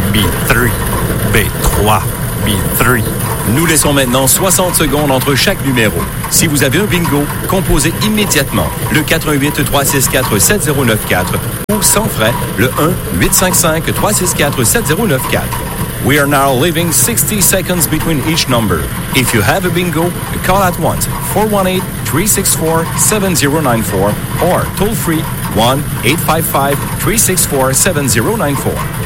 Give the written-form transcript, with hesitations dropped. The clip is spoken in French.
B3, B3, B3. Nous laissons maintenant 60 secondes entre chaque numéro. Si vous avez un bingo, composez immédiatement le 418-364-7094 ou sans frais le 1-855-364-7094. We are now leaving 60 seconds between each number. If you have a bingo, call at once 418-364-7094 or toll free 1-855-364-7094.